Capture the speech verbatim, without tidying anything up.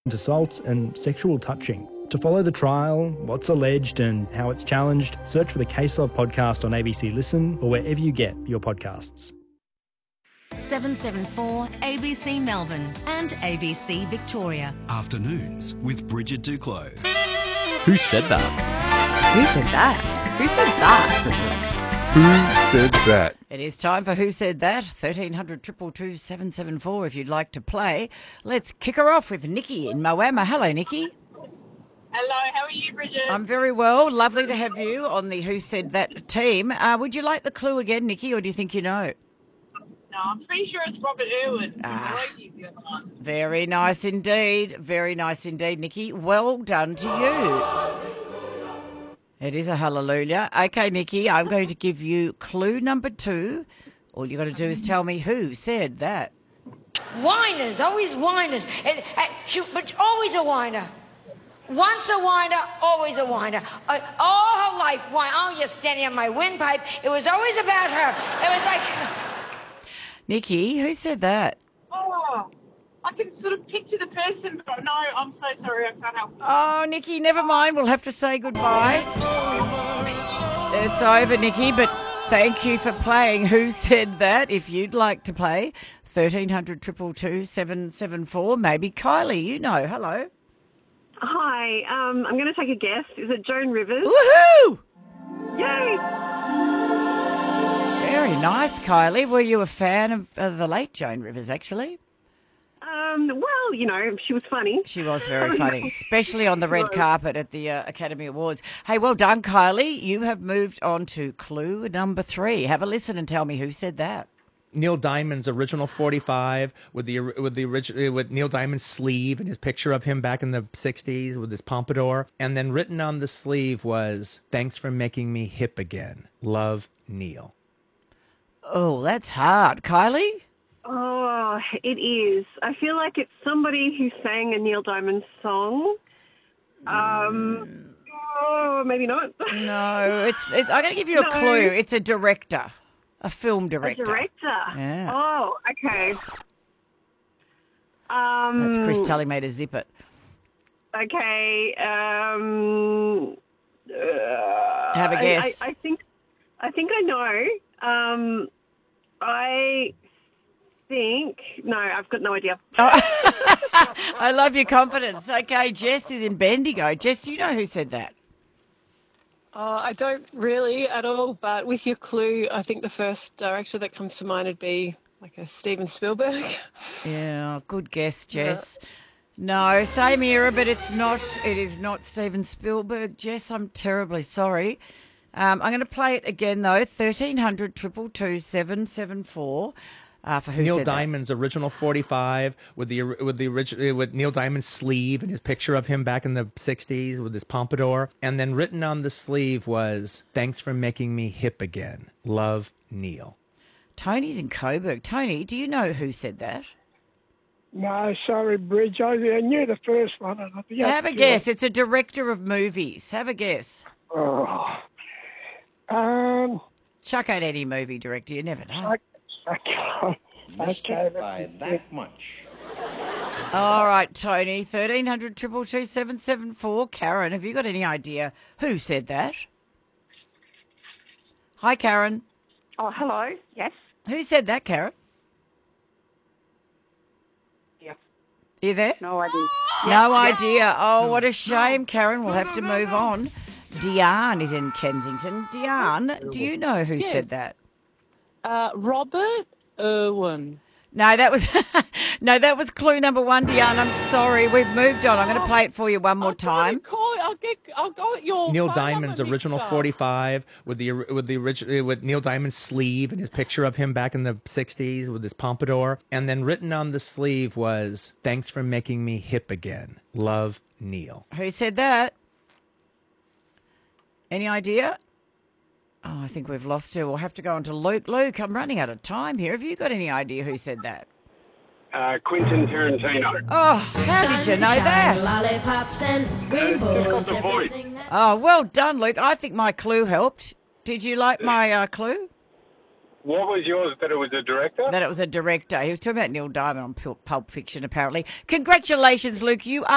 assault and sexual touching. To follow the trial, what's alleged and how it's challenged, search for the Case Of podcast on A B C Listen or wherever you get your podcasts. seven seven four A B C Melbourne and A B C Victoria. Afternoons with Bridget Duclos. Who said that? Who said that? Who said that? Who said that? It is time for Who Said That? thirteen hundred, two two two, seven seven four if you'd like to play. Let's kick her off with Nikki in Moama. Hello, Nikki. Hello, how are you, Bridget? I'm very well. Lovely to have you on the Who Said That team. Uh, would you like the clue again, Nikki, or do you think you know? No, I'm pretty sure it's Robert Irwin. Ah. Rosie, the other one. Very nice indeed. Very nice indeed, Nikki. Well done to you. It is a hallelujah. Okay, Nikki, I'm going to give you clue number two. All you got to do is tell me who said that. Whiners, always whiners. And, uh, she, but always a whiner. Once a whiner, always a whiner. Uh, all her life, why? Oh, you're standing on my windpipe. It was always about her. It was like... Nikki, who said that? Oh, I can sort of picture the person, but no, I'm so sorry, I can't help it. Oh, Nikki, never mind. We'll have to say goodbye. It's over, Nikki, but thank you for playing Who Said That. If you'd like to play, thirteen hundred, two two two, seven seven four. Maybe Kylie, you know. Hello. Hi, um, I'm going to take a guess. Is it Joan Rivers? Woohoo! Yay! Very nice, Kylie. Were you a fan of uh, the late Joan Rivers, actually? Um, well, you know, she was funny. She was very funny, especially on the red carpet at the uh, Academy Awards. Hey, well done, Kylie. You have moved on to clue number three. Have a listen and tell me who said that. Neil Diamond's original forty-five with the with the original with Neil Diamond's sleeve and his picture of him back in the sixties with his pompadour, and then written on the sleeve was "Thanks for making me hip again. Love, Neil." Oh, that's hard, Kylie. Oh, it is. I feel like it's somebody who sang a Neil Diamond song. Um, oh, maybe not. No, it's. it's I'm going to give you a No. clue. It's a director, a film director. A director. Yeah. Oh, okay. Um, That's Chris Tully made a zip it. Okay. Um, uh, Have a I- guess. I, I think. I think I know. Um, I think no. I've got no idea. I love your confidence. Okay, Jess is in Bendigo. Jess, do you know who said that? Uh, I don't really at all, but with your clue, I think the first director that comes to mind would be like a Steven Spielberg. Yeah, good guess, Jess. No, same era, but it's not. It is not Steven Spielberg. Jess, I'm terribly sorry. Um, I'm going to play it again though. Thirteen hundred, two two two, seven seven four. Uh, for who Neil said that? Diamond's original forty-five with the with the original with Neil Diamond's sleeve and his picture of him back in the sixties with his pompadour, and then written on the sleeve was "Thanks for making me hip again. Love, Neil." Tony's in Coburg. Tony, do you know who said that? No, sorry, Bridge. I I knew the first one. And I think Have a guess. It's a director of movies. Have a guess. Oh. Um, Chuck out any movie director. You never know. I, I can't. Okay, by that much. All right, Tony. thirteen hundred, two two two, seven seven four. Karen, have you got any idea who said that? Hi, Karen. Oh, hello. Yes. Who said that, Karen? Yeah. You there? No idea. No idea. Oh, what a shame, Karen. We'll have to move on. Diane is in Kensington. Diane, do you know who Yes. said that? Uh, Robert Irwin. No, that was no, that was clue number one, Diane. I'm sorry. We've moved on. I'm going to play it for you one more time. Call, I'll get. I'll go at your. Neil phone Diamond's number original mixed up. forty-five with the with the original with Neil Diamond's sleeve and his picture of him back in the sixties with his pompadour, and then written on the sleeve was "Thanks for making me hip again. Love, Neil." Who said that? Any idea? Oh, I think we've lost her. We'll have to go on to Luke. Luke, I'm running out of time here. Have you got any idea who said that? Uh, Quentin Tarantino. Oh, how did you know that? Lollipops and It's got the voice. Oh, well done, Luke. I think my clue helped. Did you like my uh, clue? What was yours? That it was a director? That it was a director. He was talking about Neil Diamond on Pulp Fiction, apparently. Congratulations, Luke. You are